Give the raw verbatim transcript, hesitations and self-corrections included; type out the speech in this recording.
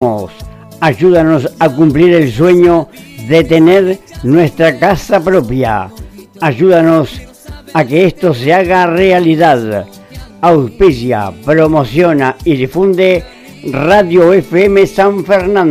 Ayúdanos a cumplir el sueño de tener nuestra casa propia. Ayúdanos a que esto se haga realidad. Auspicia, promociona y difunde Radio F M San Fernando.